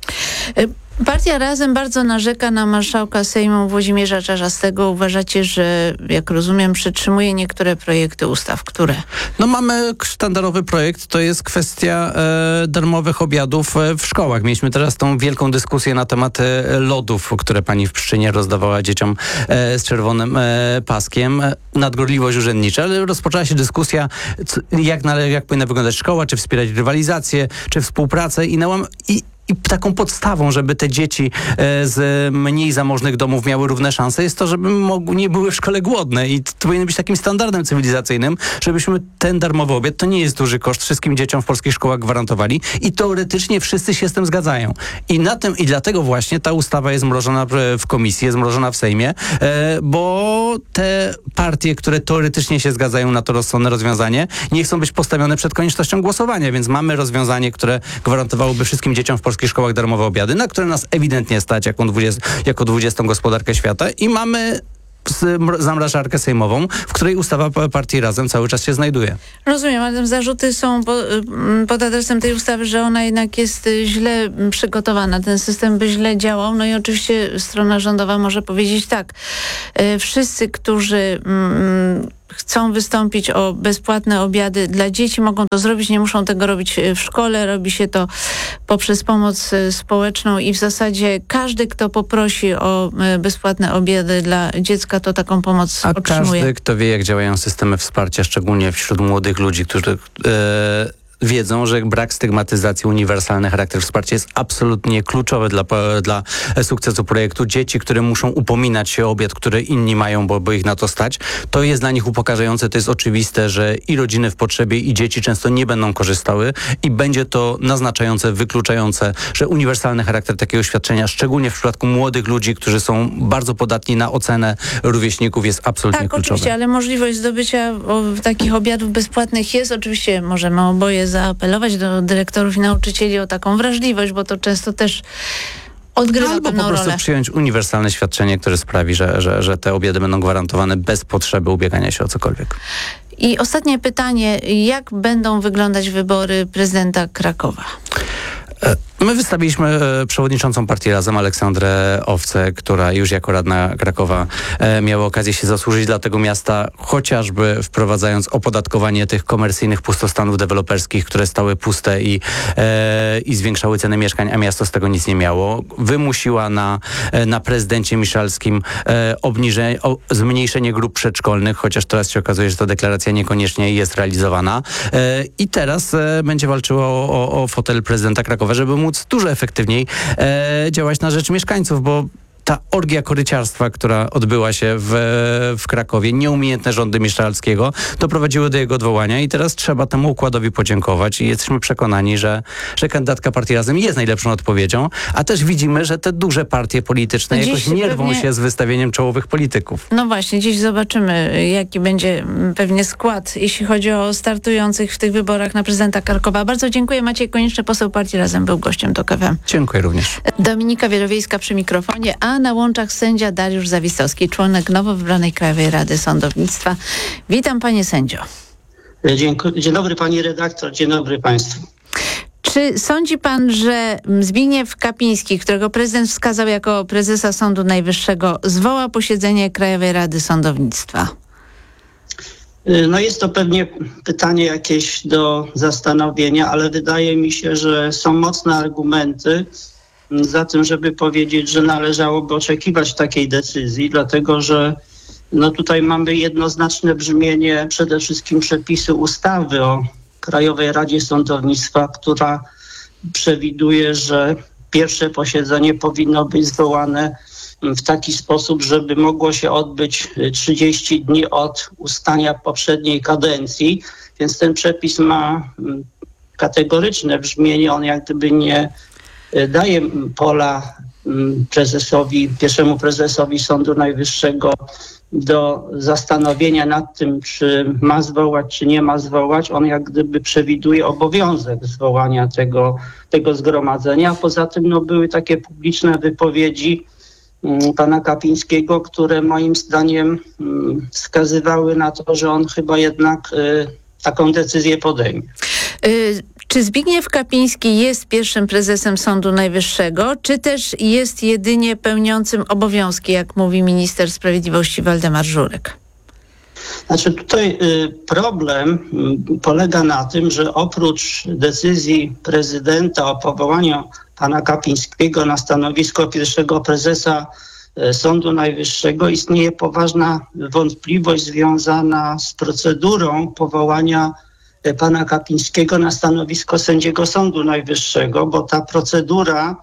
Partia Razem bardzo narzeka na marszałka Sejmu Włodzimierza Czarzastego. Uważacie, że, jak rozumiem, przytrzymuje niektóre projekty ustaw. Które? No mamy sztandarowy projekt, to jest kwestia e, darmowych obiadów e, w szkołach. Mieliśmy teraz tą wielką dyskusję na temat e, lodów, które pani w Pszczynie rozdawała dzieciom e, z czerwonym e, paskiem. Nadgorliwość urzędnicza, ale rozpoczęła się dyskusja, co, jak, nale, jak powinna wyglądać szkoła, czy wspierać rywalizację, czy współpracę i, na, i I taką podstawą, żeby te dzieci e, z mniej zamożnych domów miały równe szanse, jest to, żeby mogły, nie były w szkole głodne. I to powinien być takim standardem cywilizacyjnym, żebyśmy ten darmowy obiad, to nie jest duży koszt, wszystkim dzieciom w polskich szkołach gwarantowali i teoretycznie wszyscy się z tym zgadzają. I na tym, i dlatego właśnie ta ustawa jest mrożona w komisji, jest mrożona w Sejmie, e, bo te partie, które teoretycznie się zgadzają na to rozsądne rozwiązanie, nie chcą być postawione przed koniecznością głosowania, więc mamy rozwiązanie, które gwarantowałoby wszystkim dzieciom w polskich szkołach darmowe obiady, na które nas ewidentnie stać jako, dwudziest, jako dwudziestą gospodarkę świata i mamy zamrażarkę sejmową, w której ustawa partii Razem cały czas się znajduje. Rozumiem, ale zarzuty są po, pod adresem tej ustawy, że ona jednak jest źle przygotowana. Ten system by źle działał. No i oczywiście strona rządowa może powiedzieć tak. Wszyscy, którzy mm, chcą wystąpić o bezpłatne obiady dla dzieci, mogą to zrobić, nie muszą tego robić w szkole, robi się to poprzez pomoc społeczną i w zasadzie każdy, kto poprosi o bezpłatne obiady dla dziecka, to taką pomoc A otrzymuje. Każdy, kto wie, jak działają systemy wsparcia, szczególnie wśród młodych ludzi, którzy e, wiedzą, że brak stygmatyzacji, uniwersalny charakter wsparcia jest absolutnie kluczowy dla, dla sukcesu projektu. Dzieci, które muszą upominać się o obiad, który inni mają, bo, bo ich na to stać, to jest dla nich upokarzające. To jest oczywiste, że i rodziny w potrzebie, i dzieci często nie będą korzystały i będzie to naznaczające, wykluczające, że uniwersalny charakter takiego świadczenia, szczególnie w przypadku młodych ludzi, którzy są bardzo podatni na ocenę rówieśników, jest absolutnie tak, kluczowy. Tak, oczywiście, ale możliwość zdobycia o, takich obiadów bezpłatnych jest. Oczywiście możemy oboje zaapelować do dyrektorów i nauczycieli o taką wrażliwość, bo to często też odgrywa Albo pewną po prostu rolę. przyjąć uniwersalne świadczenie, które sprawi, że, że, że te obiady będą gwarantowane bez potrzeby ubiegania się o cokolwiek. I ostatnie pytanie, jak będą wyglądać wybory prezydenta Krakowa? My wystawiliśmy przewodniczącą partii Razem, Aleksandrę Owce, która już jako radna Krakowa miała okazję się zasłużyć dla tego miasta, chociażby wprowadzając opodatkowanie tych komercyjnych pustostanów deweloperskich, które stały puste i, e, i zwiększały ceny mieszkań, a miasto z tego nic nie miało. Wymusiła na, na prezydencie Miszalskim e, obniżenie, o, zmniejszenie grup przedszkolnych, chociaż teraz się okazuje, że ta deklaracja niekoniecznie jest realizowana. E, I teraz e, będzie walczyła o, o, o fotel prezydenta Krakowa, żeby móc dużo efektywniej e, działać na rzecz mieszkańców, bo ta orgia koryciarstwa, która odbyła się w, w Krakowie, nieumiejętne rządy Miszalskiego, doprowadziły do jego odwołania i teraz trzeba temu układowi podziękować i jesteśmy przekonani, że, że kandydatka partii Razem jest najlepszą odpowiedzią, a też widzimy, że te duże partie polityczne Dziś jakoś nie rwą pewnie... się z wystawieniem czołowych polityków. No właśnie, dziś zobaczymy, jaki będzie pewnie skład, jeśli chodzi o startujących w tych wyborach na prezydenta Krakowa. Bardzo dziękuję. Maciej Konieczny, poseł partii Razem, był gościem TOK F M. Dziękuję również. Dominika Wielowiejska przy mikrofonie, a na łączach sędzia Dariusz Zawistowski, członek nowo wybranej Krajowej Rady Sądownictwa. Witam, panie sędzio. Dziękuję. Dzień dobry, pani redaktor, dzień dobry państwu. Czy sądzi pan, że Zbigniew Kapiński, którego prezydent wskazał jako prezesa Sądu Najwyższego, zwoła posiedzenie Krajowej Rady Sądownictwa? No jest to pewnie pytanie jakieś do zastanowienia, ale wydaje mi się, że są mocne argumenty za tym, żeby powiedzieć, że należałoby oczekiwać takiej decyzji, dlatego że no tutaj mamy jednoznaczne brzmienie przede wszystkim przepisu ustawy o Krajowej Radzie Sądownictwa, która przewiduje, że pierwsze posiedzenie powinno być zwołane w taki sposób, żeby mogło się odbyć trzydzieści dni od ustania poprzedniej kadencji, więc ten przepis ma kategoryczne brzmienie, on jak gdyby nie daje pola prezesowi, pierwszemu prezesowi Sądu Najwyższego do zastanowienia nad tym, czy ma zwołać, czy nie ma zwołać. On jak gdyby przewiduje obowiązek zwołania tego, tego zgromadzenia. A poza tym no, były takie publiczne wypowiedzi um, pana Kapińskiego, które moim zdaniem um, wskazywały na to, że on chyba jednak y, taką decyzję podejmie. Y- Czy Zbigniew Kapiński jest pierwszym prezesem Sądu Najwyższego, czy też jest jedynie pełniącym obowiązki, jak mówi minister sprawiedliwości Waldemar Żurek? Znaczy tutaj y, problem y, polega na tym, że oprócz decyzji prezydenta o powołaniu pana Kapińskiego na stanowisko pierwszego prezesa y, Sądu Najwyższego istnieje poważna wątpliwość związana z procedurą powołania pana Kapińskiego na stanowisko sędziego Sądu Najwyższego, bo ta procedura,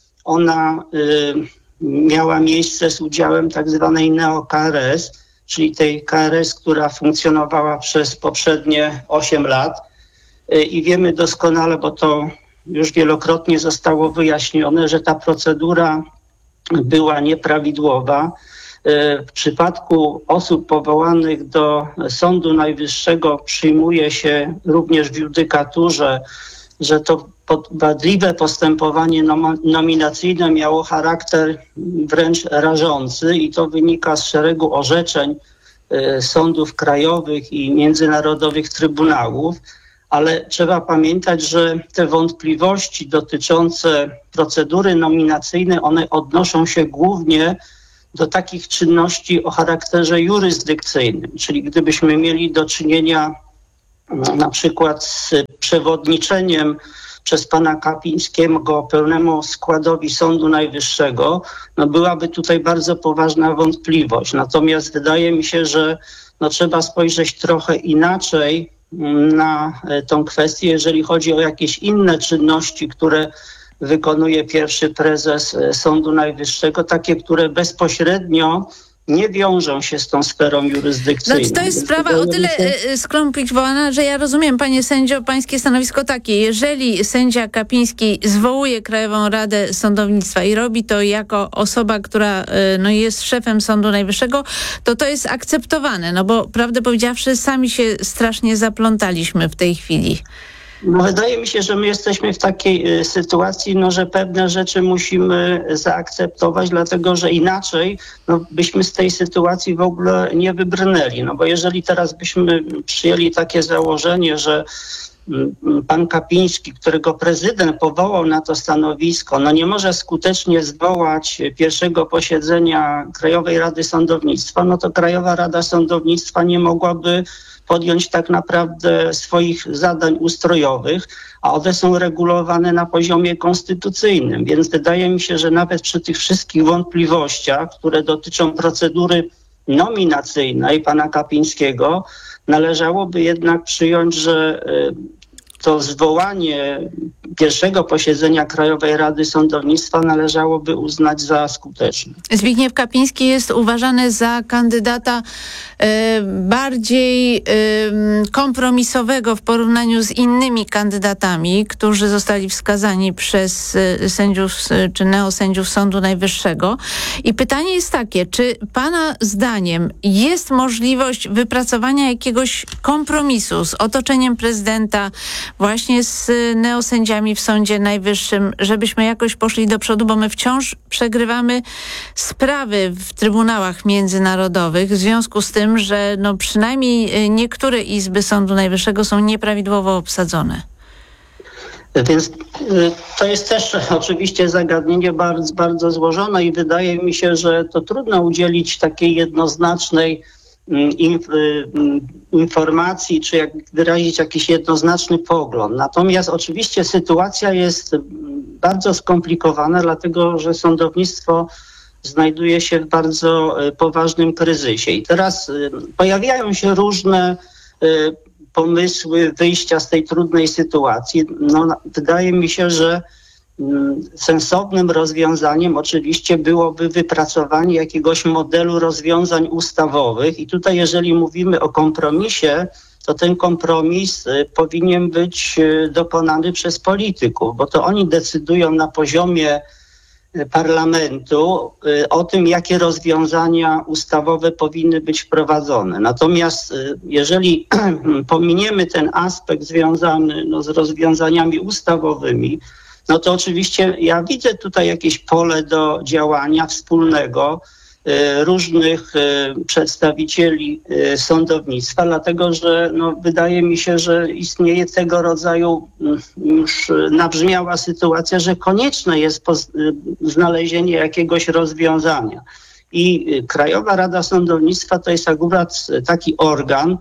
ona y, miała miejsce z udziałem tak zwanej neo-K R S, czyli tej K R S, która funkcjonowała przez poprzednie osiem lat. Y, I wiemy doskonale, bo to już wielokrotnie zostało wyjaśnione, że ta procedura była nieprawidłowa. W przypadku osób powołanych do Sądu Najwyższego przyjmuje się również w judykaturze, że to wadliwe postępowanie nominacyjne miało charakter wręcz rażący i to wynika z szeregu orzeczeń sądów krajowych i międzynarodowych trybunałów, ale trzeba pamiętać, że te wątpliwości dotyczące procedury nominacyjnej, one odnoszą się głównie do takich czynności o charakterze jurysdykcyjnym, czyli gdybyśmy mieli do czynienia na przykład z przewodniczeniem przez pana Kapińskiego pełnemu składowi Sądu Najwyższego, no byłaby tutaj bardzo poważna wątpliwość. Natomiast wydaje mi się, że no trzeba spojrzeć trochę inaczej na tą kwestię, jeżeli chodzi o jakieś inne czynności, które wykonuje pierwszy prezes Sądu Najwyższego, takie, które bezpośrednio nie wiążą się z tą sferą jurysdykcyjną. Znaczy to jest sprawa o tyle się... skomplikowana, że ja rozumiem, panie sędzio, pańskie stanowisko takie. Jeżeli sędzia Kapiński zwołuje Krajową Radę Sądownictwa i robi to jako osoba, która no, jest szefem Sądu Najwyższego, to to jest akceptowane, no bo prawdę powiedziawszy, sami się strasznie zaplątaliśmy w tej chwili. No, wydaje mi się, że my jesteśmy w takiej y, sytuacji, no, że pewne rzeczy musimy zaakceptować, dlatego że inaczej no, byśmy z tej sytuacji w ogóle nie wybrnęli. No bo jeżeli teraz byśmy przyjęli takie założenie, że pan Kapiński, którego prezydent powołał na to stanowisko, no nie może skutecznie zwołać pierwszego posiedzenia Krajowej Rady Sądownictwa, no to Krajowa Rada Sądownictwa nie mogłaby podjąć tak naprawdę swoich zadań ustrojowych, a one są regulowane na poziomie konstytucyjnym. Więc wydaje mi się, że nawet przy tych wszystkich wątpliwościach, które dotyczą procedury nominacyjnej pana Kapińskiego, należałoby jednak przyjąć, że to zwołanie pierwszego posiedzenia Krajowej Rady Sądownictwa należałoby uznać za skuteczne. Zbigniew Kapiński jest uważany za kandydata e, bardziej e, kompromisowego w porównaniu z innymi kandydatami, którzy zostali wskazani przez e, sędziów czy neosędziów Sądu Najwyższego. I pytanie jest takie, czy pana zdaniem jest możliwość wypracowania jakiegoś kompromisu z otoczeniem prezydenta, właśnie z neosędziami w Sądzie Najwyższym, żebyśmy jakoś poszli do przodu, bo my wciąż przegrywamy sprawy w trybunałach międzynarodowych w związku z tym, że no przynajmniej niektóre izby Sądu Najwyższego są nieprawidłowo obsadzone. Więc to jest też oczywiście zagadnienie bardzo, bardzo złożone i wydaje mi się, że to trudno udzielić takiej jednoznacznej informacji, czy jak wyrazić jakiś jednoznaczny pogląd. Natomiast oczywiście sytuacja jest bardzo skomplikowana, dlatego że sądownictwo znajduje się w bardzo poważnym kryzysie. I teraz pojawiają się różne pomysły wyjścia z tej trudnej sytuacji. No, wydaje mi się, że sensownym rozwiązaniem oczywiście byłoby wypracowanie jakiegoś modelu rozwiązań ustawowych i tutaj jeżeli mówimy o kompromisie, to ten kompromis powinien być dokonany przez polityków, bo to oni decydują na poziomie parlamentu o tym, jakie rozwiązania ustawowe powinny być wprowadzone. Natomiast jeżeli pominiemy ten aspekt związany no, z rozwiązaniami ustawowymi, no to oczywiście ja widzę tutaj jakieś pole do działania wspólnego y, różnych y, przedstawicieli y, sądownictwa, dlatego że no, wydaje mi się, że istnieje tego rodzaju y, już nabrzmiała sytuacja, że konieczne jest poz- y, znalezienie jakiegoś rozwiązania. I y, Krajowa Rada Sądownictwa to jest akurat taki organ,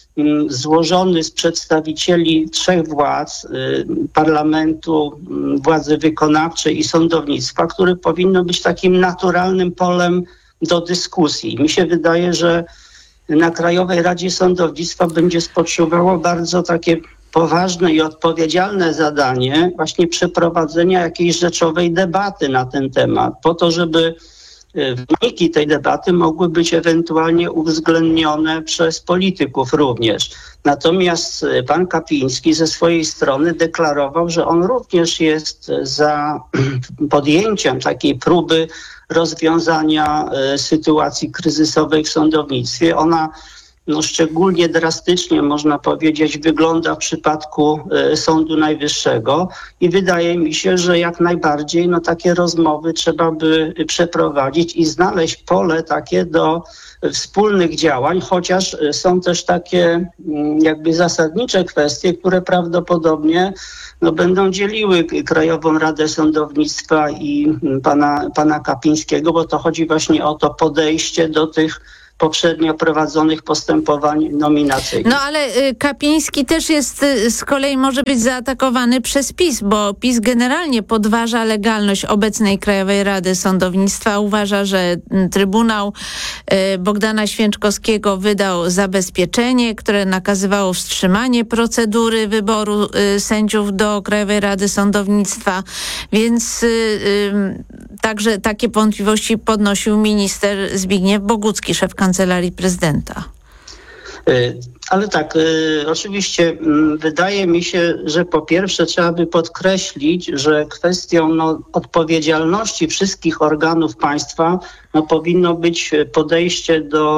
złożony z przedstawicieli trzech władz, parlamentu, władzy wykonawczej i sądownictwa, który powinno być takim naturalnym polem do dyskusji. Mi się wydaje, że na Krajowej Radzie Sądownictwa będzie spoczywało bardzo takie poważne i odpowiedzialne zadanie właśnie przeprowadzenia jakiejś rzeczowej debaty na ten temat, po to, żeby wyniki tej debaty mogły być ewentualnie uwzględnione przez polityków również. Natomiast pan Kapiński ze swojej strony deklarował, że on również jest za podjęciem takiej próby rozwiązania sytuacji kryzysowej w sądownictwie. Ona no, szczególnie drastycznie, można powiedzieć, wygląda w przypadku y, Sądu Najwyższego i wydaje mi się, że jak najbardziej no, takie rozmowy trzeba by przeprowadzić i znaleźć pole takie do wspólnych działań, chociaż są też takie jakby zasadnicze kwestie, które prawdopodobnie no, będą dzieliły Krajową Radę Sądownictwa i pana, pana Kapińskiego, bo to chodzi właśnie o to podejście do tych poprzednio prowadzonych postępowań nominacyjnych. No ale Kapiński też jest z kolei może być zaatakowany przez PiS, bo PiS generalnie podważa legalność obecnej Krajowej Rady Sądownictwa. Uważa, że Trybunał Bogdana Święczkowskiego wydał zabezpieczenie, które nakazywało wstrzymanie procedury wyboru sędziów do Krajowej Rady Sądownictwa, więc także takie wątpliwości podnosił minister Zbigniew Bogucki, szef Kancelarii Prezydenta. Ale tak, oczywiście wydaje mi się, że po pierwsze trzeba by podkreślić, że kwestią no, odpowiedzialności wszystkich organów państwa no, powinno być podejście do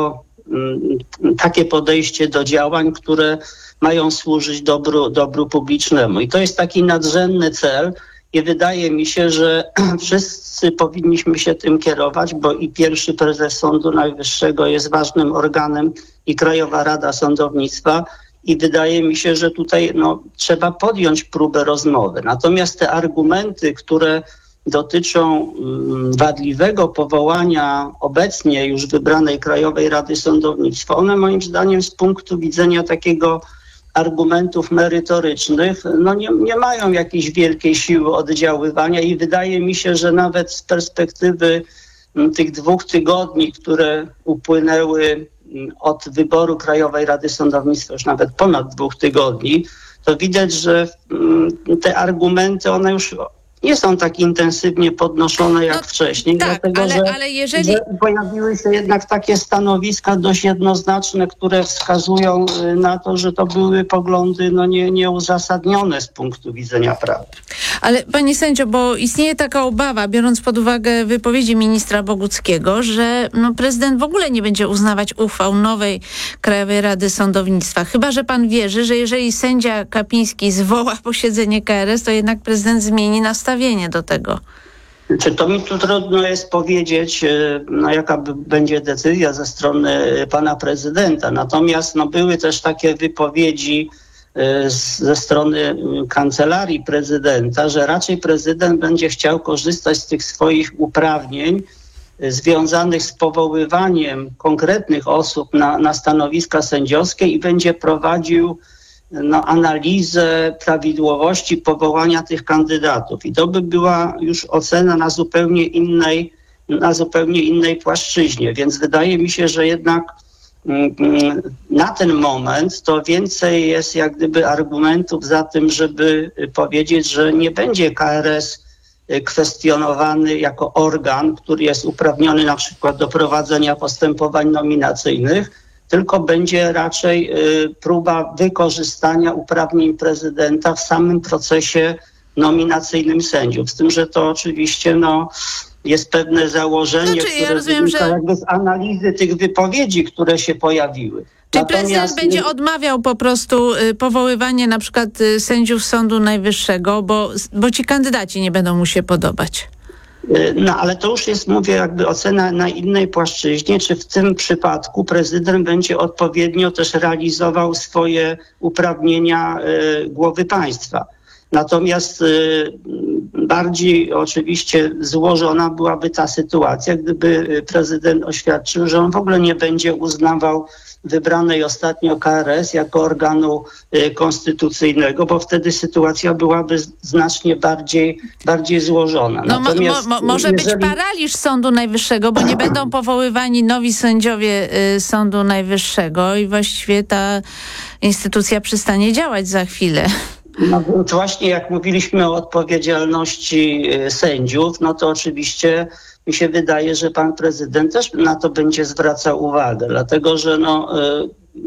takie podejście do działań, które mają służyć dobru, dobru publicznemu. I to jest taki nadrzędny cel i wydaje mi się, że wszyscy powinniśmy się tym kierować, bo i pierwszy prezes Sądu Najwyższego jest ważnym organem i Krajowa Rada Sądownictwa i wydaje mi się, że tutaj no, trzeba podjąć próbę rozmowy. Natomiast te argumenty, które dotyczą wadliwego powołania obecnie już wybranej Krajowej Rady Sądownictwa, one moim zdaniem z punktu widzenia takiego argumentów merytorycznych no nie, nie mają jakiejś wielkiej siły oddziaływania i wydaje mi się, że nawet z perspektywy tych dwóch tygodni, które upłynęły od wyboru Krajowej Rady Sądownictwa, już nawet ponad dwóch tygodni, to widać, że te argumenty, one już nie są tak intensywnie podnoszone jak no, wcześniej, tak, dlatego ale, że, ale jeżeli... że pojawiły się jednak takie stanowiska dość jednoznaczne, które wskazują na to, że to były poglądy no, nie, nieuzasadnione z punktu widzenia prawa. Ale panie sędzio, bo istnieje taka obawa, biorąc pod uwagę wypowiedzi ministra Boguckiego, że no, prezydent w ogóle nie będzie uznawać uchwał nowej Krajowej Rady Sądownictwa. Chyba że pan wierzy, że jeżeli sędzia Kapiński zwoła posiedzenie K R S, to jednak prezydent zmieni nastawienie do tego. Czy to mi tu trudno jest powiedzieć, no, jaka będzie decyzja ze strony pana prezydenta. Natomiast no, były też takie wypowiedzi ze strony kancelarii prezydenta, że raczej prezydent będzie chciał korzystać z tych swoich uprawnień związanych z powoływaniem konkretnych osób na, na stanowiska sędziowskie i będzie prowadził no, analizę prawidłowości powołania tych kandydatów. I to by była już ocena na zupełnie innej, na zupełnie innej płaszczyźnie. Więc wydaje mi się, że jednak na ten moment to więcej jest jak gdyby argumentów za tym, żeby powiedzieć, że nie będzie K R S kwestionowany jako organ, który jest uprawniony na przykład do prowadzenia postępowań nominacyjnych, tylko będzie raczej próba wykorzystania uprawnień prezydenta w samym procesie nominacyjnym sędziów. Z tym, że to oczywiście no, jest pewne założenie, znaczy, które ja rozumiem, wynika że... jakby z analizy tych wypowiedzi, które się pojawiły. Czy Natomiast... prezydent będzie odmawiał po prostu y, powoływanie na przykład y, sędziów Sądu Najwyższego, bo, bo ci kandydaci nie będą mu się podobać? No ale to już jest, mówię, jakby ocena na innej płaszczyźnie, czy w tym przypadku prezydent będzie odpowiednio też realizował swoje uprawnienia y, głowy państwa. Natomiast y, bardziej oczywiście złożona byłaby ta sytuacja, gdyby prezydent oświadczył, że on w ogóle nie będzie uznawał wybranej ostatnio K R S jako organu y, konstytucyjnego, bo wtedy sytuacja byłaby znacznie bardziej, bardziej złożona. No, Natomiast, mo, mo, może jeżeli... być paraliż Sądu Najwyższego, bo nie będą powoływani nowi sędziowie y, Sądu Najwyższego i właściwie ta instytucja przestanie działać za chwilę. No właśnie jak mówiliśmy o odpowiedzialności sędziów, no to oczywiście mi się wydaje, że pan prezydent też na to będzie zwracał uwagę, dlatego że no, y,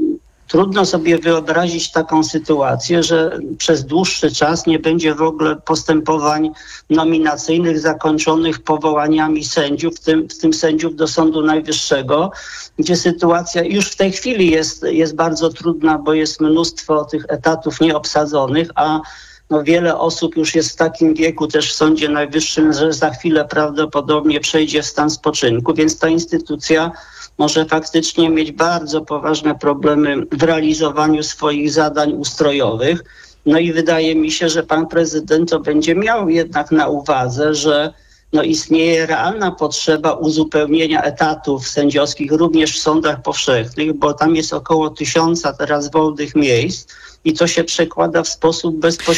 trudno sobie wyobrazić taką sytuację, że przez dłuższy czas nie będzie w ogóle postępowań nominacyjnych zakończonych powołaniami sędziów, w tym, w tym sędziów do Sądu Najwyższego, gdzie sytuacja już w tej chwili jest, jest bardzo trudna, bo jest mnóstwo tych etatów nieobsadzonych, a no wiele osób już jest w takim wieku też w Sądzie Najwyższym, że za chwilę prawdopodobnie przejdzie w stan spoczynku, więc ta instytucja może faktycznie mieć bardzo poważne problemy w realizowaniu swoich zadań ustrojowych. No i wydaje mi się, że pan prezydent to będzie miał jednak na uwadze, że no istnieje realna potrzeba uzupełnienia etatów sędziowskich również w sądach powszechnych, bo tam jest około tysiąca teraz wolnych miejsc i to się przekłada w sposób bezpośredni